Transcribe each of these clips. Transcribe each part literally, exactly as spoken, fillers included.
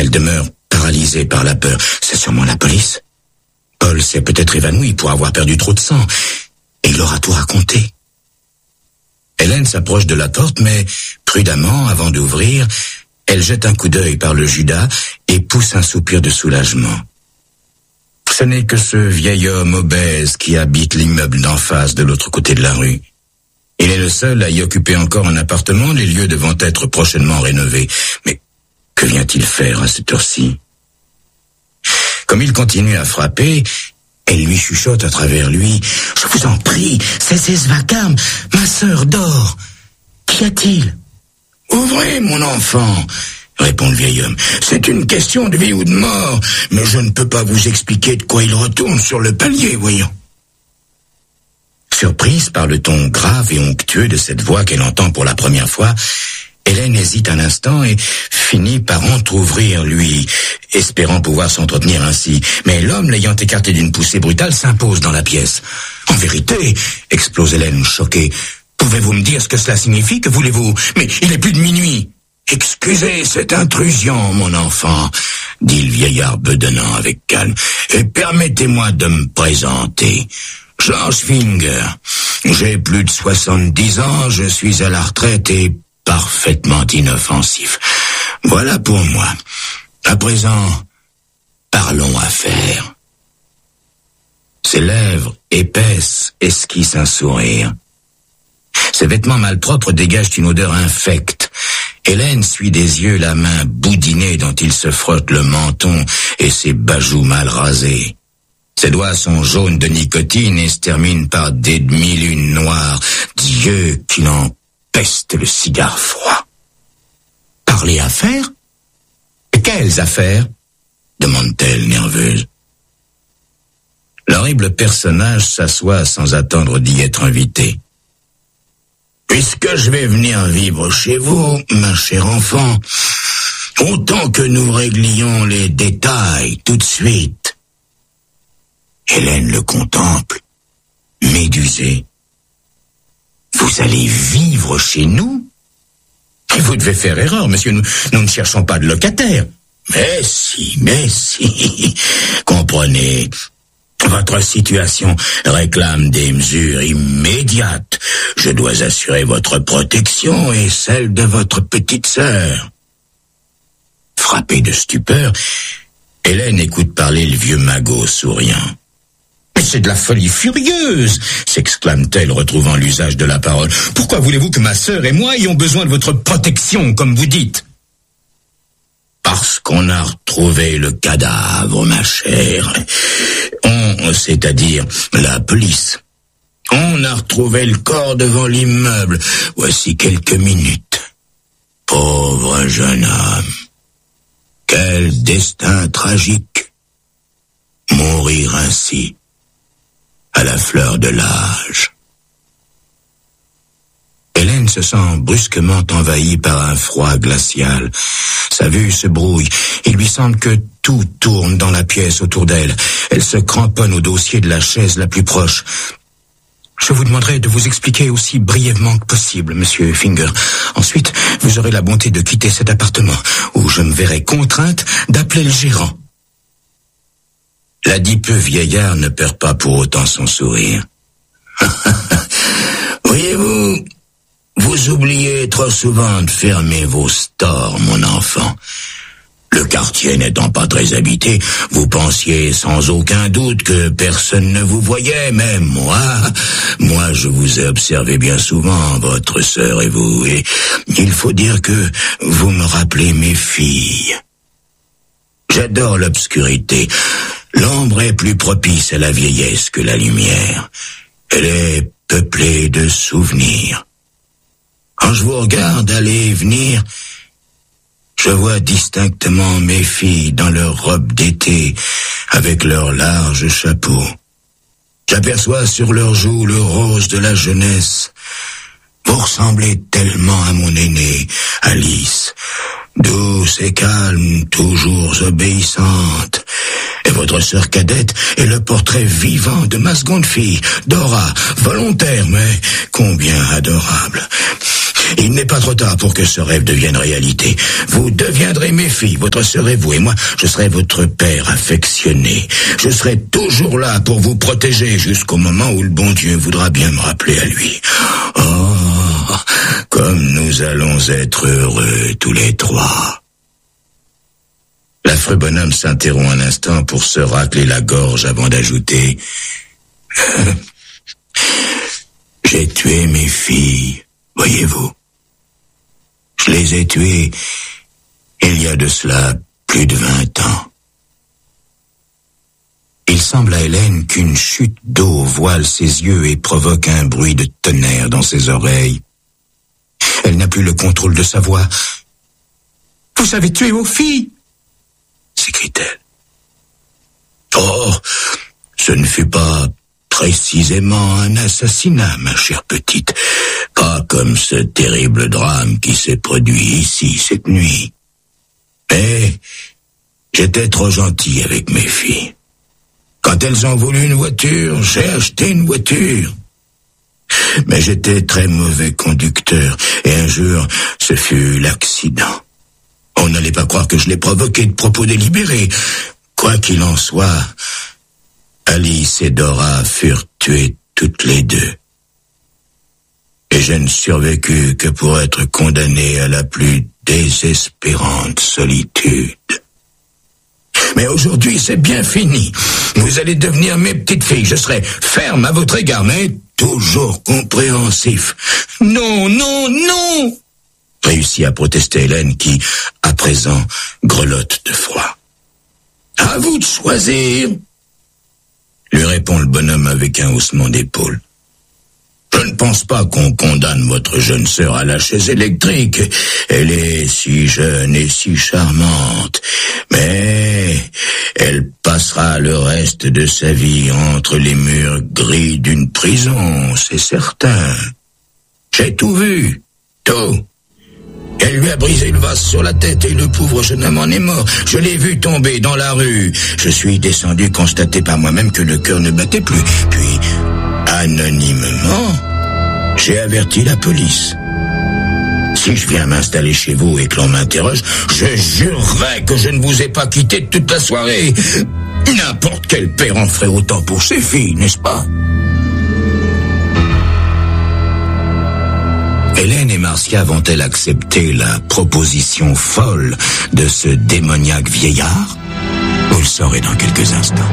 Elle demeure paralysée par la peur. C'est sûrement la police. Paul s'est peut-être évanoui pour avoir perdu trop de sang. Et il aura tout raconté. Hélène s'approche de la porte, mais prudemment, avant d'ouvrir, elle jette un coup d'œil par le judas et pousse un soupir de soulagement. Ce n'est que ce vieil homme obèse qui habite l'immeuble d'en face, de l'autre côté de la rue. Il est le seul à y occuper encore un appartement, les lieux devant être prochainement rénovés. Mais que vient-il faire à cette heure-ci? Comme il continue à frapper, elle lui chuchote à travers lui. « Je vous en prie, c'est ce vacarme, ma sœur dort. Qu'y a-t-il ?»« Ouvrez, mon enfant !» répond le vieil homme. « C'est une question de vie ou de mort, mais je ne peux pas vous expliquer de quoi il retourne sur le palier, voyons. » Surprise par le ton grave et onctueux de cette voix qu'elle entend pour la première fois, Hélène hésite un instant et finit par entr'ouvrir, lui, espérant pouvoir s'entretenir ainsi. Mais l'homme, l'ayant écarté d'une poussée brutale, s'impose dans la pièce. « En vérité !» explose Hélène, choquée. « Pouvez-vous me dire ce que cela signifie? Que voulez-vous? Mais il est plus de minuit !»« Excusez cette intrusion, mon enfant !» dit le vieillard bedonnant avec calme. « Et permettez-moi de me présenter. George Finger. J'ai plus de soixante-dix ans, je suis à la retraite et parfaitement inoffensif. Voilà pour moi. À présent, parlons affaires. » Ses lèvres épaisses esquissent un sourire. Ses vêtements malpropres dégagent une odeur infecte. Hélène suit des yeux la main boudinée dont il se frotte le menton et ses bajoux mal rasés. Ses doigts sont jaunes de nicotine et se terminent par des demi-lunes noires. Dieu qu'il en peste le cigare froid. « Parler affaires ? Quelles affaires ?» demande-t-elle nerveuse. L'horrible personnage s'assoit sans attendre d'y être invité. « Puisque je vais venir vivre chez vous, ma chère enfant, autant que nous réglions les détails tout de suite. » Hélène le contemple, médusée. « Vous allez vivre chez nous ? Vous devez faire erreur, monsieur, nous, nous ne cherchons pas de locataire. »« Mais si, mais si, comprenez, votre situation réclame des mesures immédiates. Je dois assurer votre protection et celle de votre petite sœur. » Frappée de stupeur, Hélène écoute parler le vieux magot souriant. « Mais c'est de la folie furieuse !» s'exclame-t-elle, retrouvant l'usage de la parole. « Pourquoi voulez-vous que ma sœur et moi ayons besoin de votre protection, comme vous dites ?»« Parce qu'on a retrouvé le cadavre, ma chère. On, c'est-à-dire la police. On a retrouvé le corps devant l'immeuble. Voici quelques minutes. Pauvre jeune homme. Quel destin tragique. Mourir ainsi. À la fleur de l'âge. » Hélène se sent brusquement envahie par un froid glacial. Sa vue se brouille. Il lui semble que tout tourne dans la pièce autour d'elle. Elle se cramponne au dossier de la chaise la plus proche. « Je vous demanderai de vous expliquer aussi brièvement que possible, monsieur Finger. Ensuite, vous aurez la bonté de quitter cet appartement, où je me verrai contrainte d'appeler le gérant. » L'adipeux vieillard ne perd pas pour autant son sourire. « Voyez-vous, vous oubliez trop souvent de fermer vos stores, mon enfant. Le quartier n'étant pas très habité, vous pensiez sans aucun doute que personne ne vous voyait, même moi. Moi, je vous ai observé bien souvent, votre sœur et vous, et il faut dire que vous me rappelez mes filles. J'adore l'obscurité. L'ombre est plus propice à la vieillesse que la lumière. Elle est peuplée de souvenirs. Quand je vous regarde aller et venir, je vois distinctement mes filles dans leurs robes d'été, avec leurs larges chapeaux. J'aperçois sur leurs joues le rose de la jeunesse. Vous ressemblez tellement à mon aînée, Alice, douce et calme, toujours obéissante. Et votre sœur cadette est le portrait vivant de ma seconde fille, Dora, volontaire, mais combien adorable. Il n'est pas trop tard pour que ce rêve devienne réalité. Vous deviendrez mes filles, votre sœur et vous, et moi, je serai votre père affectionné. Je serai toujours là pour vous protéger jusqu'au moment où le bon Dieu voudra bien me rappeler à lui. Oh, comme nous allons être heureux tous les trois. L'affreux bonhomme s'interrompt un instant pour se racler la gorge avant d'ajouter « J'ai tué mes filles. Voyez-vous, je les ai tués il y a de cela plus de vingt ans. » Il semble à Hélène qu'une chute d'eau voile ses yeux et provoque un bruit de tonnerre dans ses oreilles. Elle n'a plus le contrôle de sa voix. « Vous avez tué vos filles !» s'écrie-t-elle. « Oh, ce ne fut pas précisément un assassinat, ma chère petite. Pas comme ce terrible drame qui s'est produit ici cette nuit. Mais j'étais trop gentil avec mes filles. Quand elles ont voulu une voiture, j'ai acheté une voiture. Mais j'étais très mauvais conducteur, et un jour, ce fut l'accident. On n'allait pas croire que je l'ai provoqué de propos délibérés. Quoi qu'il en soit, Alice et Dora furent tuées toutes les deux. Et je ne survécus que pour être condamné à la plus désespérante solitude. Mais aujourd'hui, c'est bien fini. Vous allez devenir mes petites filles. Je serai ferme à votre égard, mais toujours compréhensif. Non, non, non! Réussit à protester Hélène qui, à présent, grelotte de froid. À vous de choisir! Lui répond le bonhomme avec un haussement d'épaule. Je ne pense pas qu'on condamne votre jeune sœur à la chaise électrique. Elle est si jeune et si charmante. Mais elle passera le reste de sa vie entre les murs gris d'une prison, c'est certain. J'ai tout vu, tout. Elle lui a brisé le vase sur la tête et le pauvre jeune homme en est mort. Je l'ai vu tomber dans la rue. Je suis descendu constater par moi-même que le cœur ne battait plus. Puis, anonymement, j'ai averti la police. Si je viens m'installer chez vous et que l'on m'interroge, je jurerai que je ne vous ai pas quitté toute la soirée. N'importe quel père en ferait autant pour ses filles, n'est-ce pas? Hélène et Marcia vont-elles accepter la proposition folle de ce démoniaque vieillard? Vous le saurez dans quelques instants.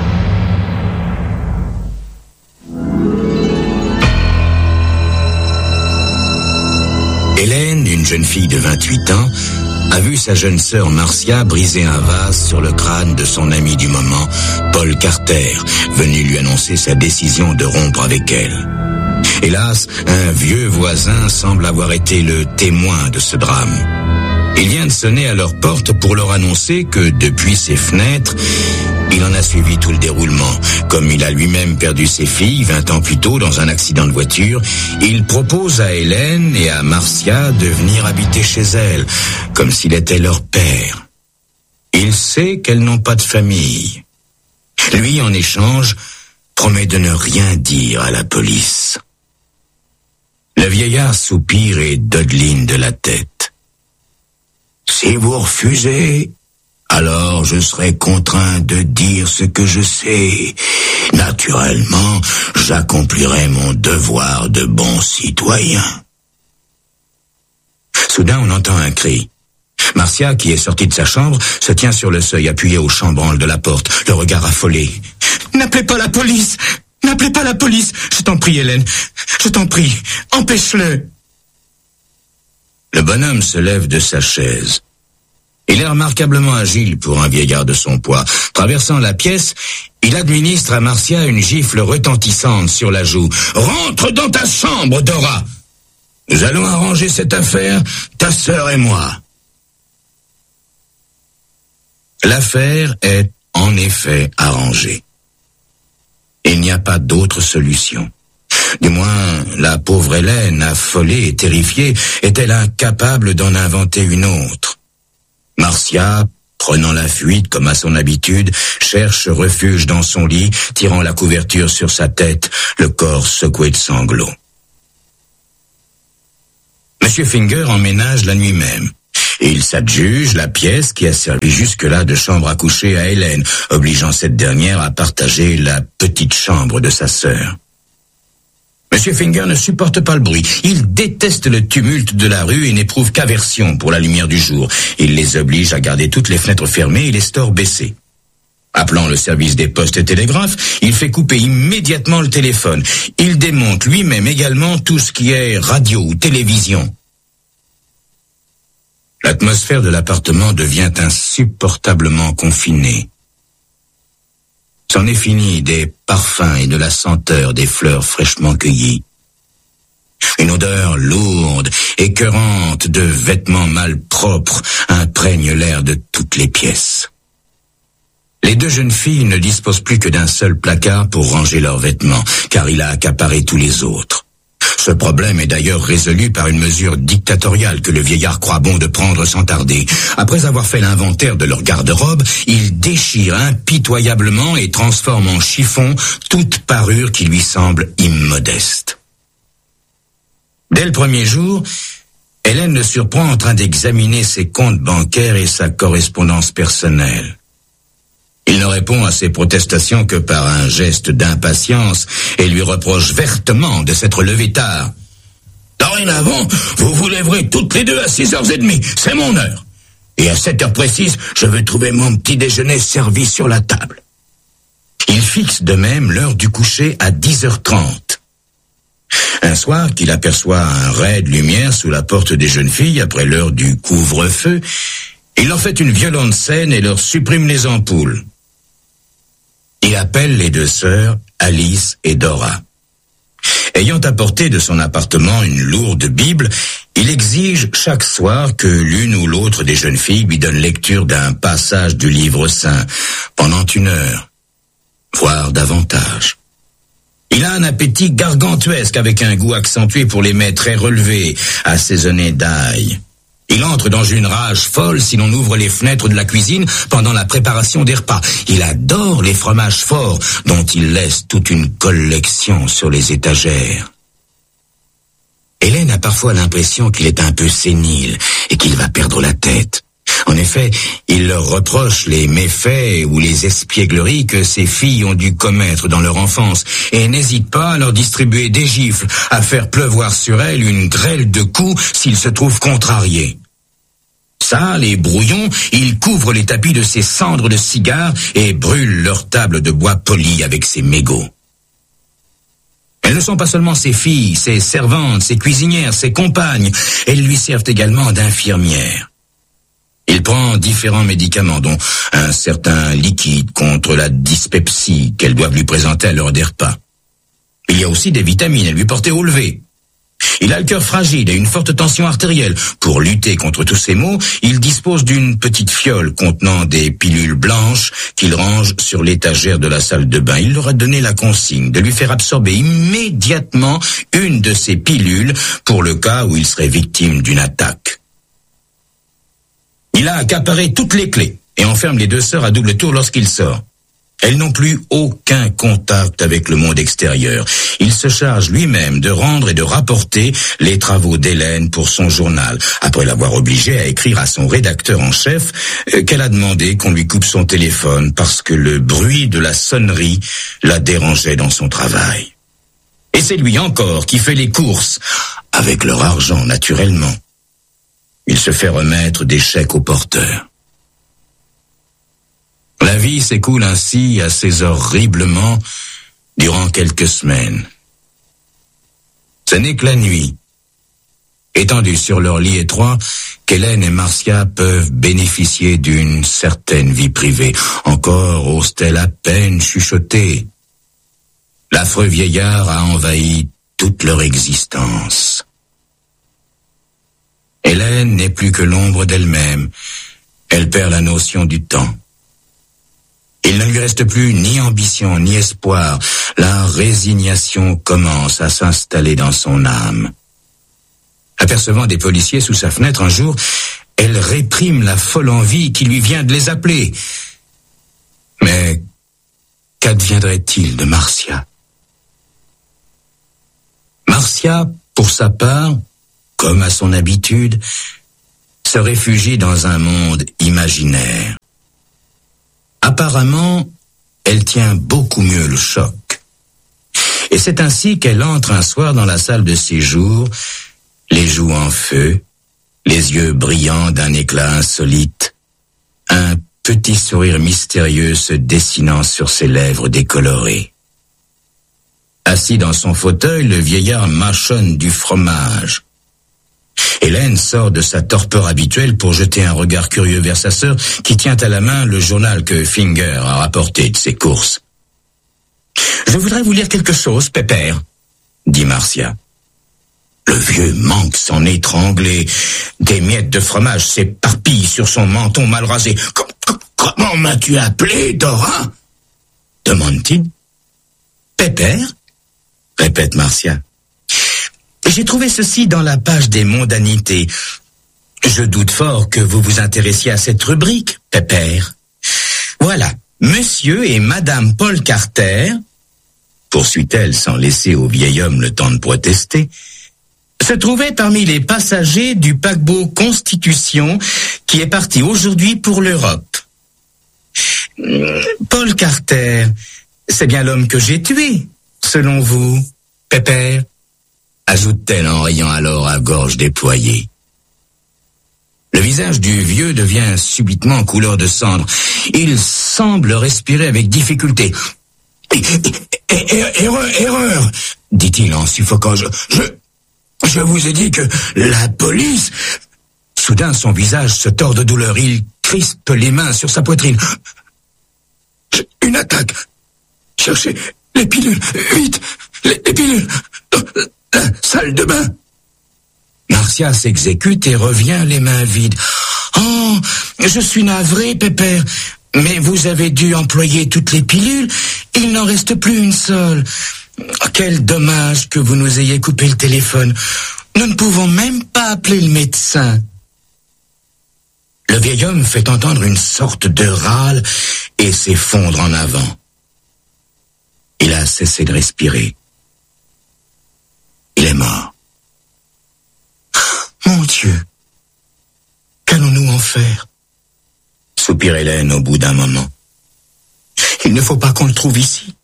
Hélène, une jeune fille de vingt-huit ans, a vu sa jeune sœur Marcia briser un vase sur le crâne de son ami du moment, Paul Carter, venu lui annoncer sa décision de rompre avec elle. Hélas, un vieux voisin semble avoir été le témoin de ce drame. Il vient de sonner à leur porte pour leur annoncer que, depuis ses fenêtres, il en a suivi tout le déroulement. Comme il a lui-même perdu ses filles vingt ans plus tôt dans un accident de voiture, il propose à Hélène et à Marcia de venir habiter chez elle, comme s'il était leur père. Il sait qu'elles n'ont pas de famille. Lui, en échange, promet de ne rien dire à la police. Le vieillard soupire et dodeline de la tête. Si vous refusez, alors je serai contraint de dire ce que je sais. Naturellement, j'accomplirai mon devoir de bon citoyen. Soudain, on entend un cri. Marcia, qui est sortie de sa chambre, se tient sur le seuil, appuyée au chambranle de la porte, le regard affolé. « N'appelez pas la police! N'appelez pas la police! Je t'en prie, Hélène! Je t'en prie! Empêche-le !» Le bonhomme se lève de sa chaise. Il est remarquablement agile pour un vieillard de son poids. Traversant la pièce, il administre à Marcia une gifle retentissante sur la joue. « Rentre dans ta chambre, Dora! Nous allons arranger cette affaire, ta sœur et moi. » L'affaire est en effet arrangée. Il n'y a pas d'autre solution. Du moins, la pauvre Hélène, affolée et terrifiée, est-elle incapable d'en inventer une autre. Marcia, prenant la fuite comme à son habitude, cherche refuge dans son lit, tirant la couverture sur sa tête, le corps secoué de sanglots. Monsieur Finger emménage la nuit même. Et il s'adjuge la pièce qui a servi jusque-là de chambre à coucher à Hélène, obligeant cette dernière à partager la petite chambre de sa sœur. Monsieur Finger ne supporte pas le bruit. Il déteste le tumulte de la rue et n'éprouve qu'aversion pour la lumière du jour. Il les oblige à garder toutes les fenêtres fermées et les stores baissés. Appelant le service des postes et télégraphes, il fait couper immédiatement le téléphone. Il démonte lui-même également tout ce qui est radio ou télévision. L'atmosphère de l'appartement devient insupportablement confinée. C'en est fini des parfums et de la senteur des fleurs fraîchement cueillies. Une odeur lourde, écœurante de vêtements malpropres imprègne l'air de toutes les pièces. Les deux jeunes filles ne disposent plus que d'un seul placard pour ranger leurs vêtements, car il a accaparé tous les autres. Ce problème est d'ailleurs résolu par une mesure dictatoriale que le vieillard croit bon de prendre sans tarder. Après avoir fait l'inventaire de leur garde-robe, il déchire impitoyablement et transforme en chiffon toute parure qui lui semble immodeste. Dès le premier jour, Hélène le surprend en train d'examiner ses comptes bancaires et sa correspondance personnelle. Il ne répond à ses protestations que par un geste d'impatience et lui reproche vertement de s'être levé tard. « Dorénavant, vous vous lèverez toutes les deux à six heures trente, c'est mon heure. Et à sept heures précises, je veux trouver mon petit déjeuner servi sur la table. » Il fixe de même l'heure du coucher à dix heures trente. Un soir qu'il aperçoit un ray de lumière sous la porte des jeunes filles après l'heure du couvre-feu, il leur fait une violente scène et leur supprime les ampoules. Il appelle les deux sœurs, Alice et Dora. Ayant apporté de son appartement une lourde Bible, il exige chaque soir que l'une ou l'autre des jeunes filles lui donne lecture d'un passage du livre saint pendant une heure, voire davantage. Il a un appétit gargantuesque avec un goût accentué pour les mets très relevés, assaisonnés d'ail. Il entre dans une rage folle si l'on ouvre les fenêtres de la cuisine pendant la préparation des repas. Il adore les fromages forts dont il laisse toute une collection sur les étagères. Hélène a parfois l'impression qu'il est un peu sénile et qu'il va perdre la tête. En effet, il leur reproche les méfaits ou les espiègleries que ses filles ont dû commettre dans leur enfance et n'hésite pas à leur distribuer des gifles, à faire pleuvoir sur elles une grêle de coups s'ils se trouvent contrariés. Sales et brouillons, il couvre les tapis de ses cendres de cigares et brûle leur table de bois poli avec ses mégots. Elles ne sont pas seulement ses filles, ses servantes, ses cuisinières, ses compagnes, elles lui servent également d'infirmières. Il prend différents médicaments, dont un certain liquide contre la dyspepsie qu'elles doivent lui présenter à l'heure des repas. Il y a aussi des vitamines à lui porter au lever. Il a le cœur fragile et une forte tension artérielle. Pour lutter contre tous ces maux, il dispose d'une petite fiole contenant des pilules blanches qu'il range sur l'étagère de la salle de bain. Il leur a donné la consigne de lui faire absorber immédiatement une de ces pilules pour le cas où il serait victime d'une attaque. Il a accaparé toutes les clés et enferme les deux sœurs à double tour lorsqu'il sort. Elles n'ont plus aucun contact avec le monde extérieur. Il se charge lui-même de rendre et de rapporter les travaux d'Hélène pour son journal, après l'avoir obligée à écrire à son rédacteur en chef euh, qu'elle a demandé qu'on lui coupe son téléphone parce que le bruit de la sonnerie la dérangeait dans son travail. Et c'est lui encore qui fait les courses, avec leur argent naturellement. Il se fait remettre des chèques au porteur. La vie s'écoule ainsi assez horriblement durant quelques semaines. Ce n'est que la nuit, étendus sur leur lit étroit, qu'Hélène et Marcia peuvent bénéficier d'une certaine vie privée. Encore osent-elles à peine chuchoter. L'affreux vieillard a envahi toute leur existence. Hélène n'est plus que l'ombre d'elle-même. Elle perd la notion du temps. Il ne lui reste plus ni ambition, ni espoir. La résignation commence à s'installer dans son âme. Apercevant des policiers sous sa fenêtre un jour, elle réprime la folle envie qui lui vient de les appeler. Mais qu'adviendrait-il de Marcia ? Marcia, pour sa part, comme à son habitude, se réfugie dans un monde imaginaire. Apparemment, elle tient beaucoup mieux le choc. Et c'est ainsi qu'elle entre un soir dans la salle de séjour, les joues en feu, les yeux brillants d'un éclat insolite, un petit sourire mystérieux se dessinant sur ses lèvres décolorées. Assis dans son fauteuil, le vieillard mâchonne du fromage. Hélène sort de sa torpeur habituelle pour jeter un regard curieux vers sa sœur qui tient à la main le journal que Finger a rapporté de ses courses. « Je voudrais vous lire quelque chose, Pépère, » dit Marcia. Le vieux manque s'en étrangler. Des miettes de fromage s'éparpillent sur son menton mal rasé. « Comment m'as-tu appelé, Dora ?» demande-t-il. « Pépère ?» répète Marcia. « J'ai trouvé ceci dans la page des mondanités. Je doute fort que vous vous intéressiez à cette rubrique, Pépère. Voilà, Monsieur et Madame Paul Carter, poursuit-elle sans laisser au vieil homme le temps de protester, se trouvaient parmi les passagers du paquebot Constitution qui est parti aujourd'hui pour l'Europe. Paul Carter, c'est bien l'homme que j'ai tué, selon vous, Pépère, ajoute-t-elle en riant alors à gorge déployée. Le visage du vieux devient subitement couleur de cendre. Il semble respirer avec difficulté. Erreur, erreur, dit-il en suffoquant. Je, je, je vous ai dit que la police... Soudain, son visage se tord de douleur. Il crispe les mains sur sa poitrine. Une attaque. Cherchez les pilules. Vite, les, les pilules. Dans la salle de bain. Marcia s'exécute et revient les mains vides. « Oh, je suis navré, Pépère, mais vous avez dû employer toutes les pilules. Il n'en reste plus une seule. Quel dommage que vous nous ayez coupé le téléphone. Nous ne pouvons même pas appeler le médecin. » Le vieil homme fait entendre une sorte de râle et s'effondre en avant. Il a cessé de respirer. Il est mort. Mon Dieu, qu'allons-nous en faire? Soupire Hélène au bout d'un moment. Il ne faut pas qu'on le trouve ici.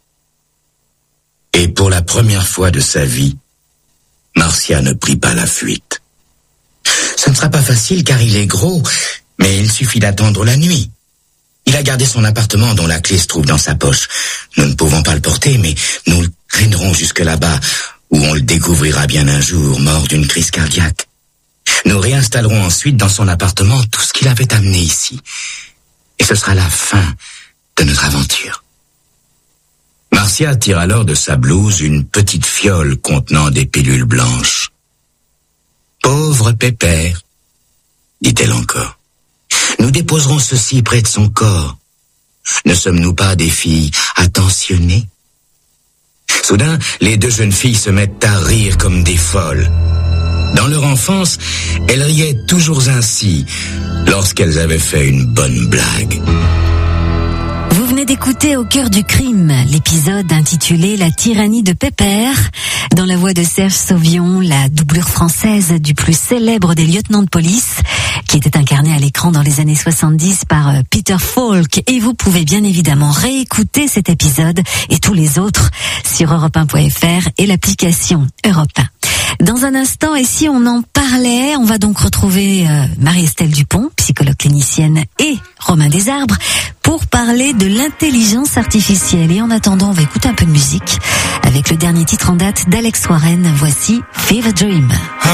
Et pour la première fois de sa vie, Marcia ne prit pas la fuite. Ce ne sera pas facile car il est gros, mais il suffit d'attendre la nuit. Il a gardé son appartement dont la clé se trouve dans sa poche. Nous ne pouvons pas le porter, mais nous le traînerons jusque là-bas, où on le découvrira bien un jour, mort d'une crise cardiaque. Nous réinstallerons ensuite dans son appartement tout ce qu'il avait amené ici. Et ce sera la fin de notre aventure. Marcia tire alors de sa blouse une petite fiole contenant des pilules blanches. « Pauvre Pépère, dit-elle encore, nous déposerons ceci près de son corps. Ne sommes-nous pas des filles attentionnées ?» Soudain, les deux jeunes filles se mettent à rire comme des folles. Dans leur enfance, elles riaient toujours ainsi, lorsqu'elles avaient fait une bonne blague. Vous venez d'écouter Au cœur du crime, l'épisode intitulé La tyrannie de Pépère, dans la voix de Serge Sauvion, la doublure française du plus célèbre des lieutenants de police, qui était incarné à l'écran dans les années soixante-dix par Peter Falk. Et vous pouvez bien évidemment réécouter cet épisode et tous les autres sur europe un point f r et l'application Europe un. Dans un instant, et si on en parlait, on va donc retrouver euh, Marie-Estelle Dupont, psychologue clinicienne, et Romain Desarbres, pour parler de l'intelligence artificielle. Et en attendant, on va écouter un peu de musique avec le dernier titre en date d'Alex Warren. Voici Fever Dream.